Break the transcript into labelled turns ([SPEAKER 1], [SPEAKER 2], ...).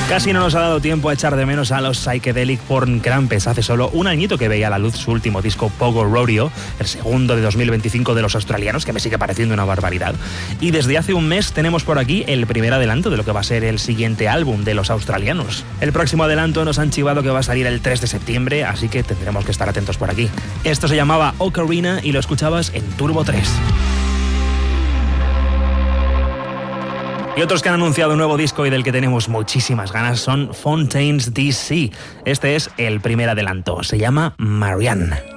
[SPEAKER 1] Casi no nos ha dado tiempo a echar de menos a los Psychedelic Porn Crampes. Hace solo un añito que veía a la luz su último disco Pogo Rodeo, el segundo de 2025 de los australianos, que me sigue pareciendo una barbaridad. Y desde hace un mes tenemos por aquí el primer adelanto de lo que va a ser el siguiente álbum de los australianos. El próximo adelanto nos han chivado que va a salir el 3 de septiembre, así que tendremos que estar atentos por aquí. Esto se llamaba Ocarina y lo escuchabas en Turbo 3. Y otros que han anunciado un nuevo disco y del que tenemos muchísimas ganas son Fontaines DC. Este es el primer adelanto, se llama Marianne.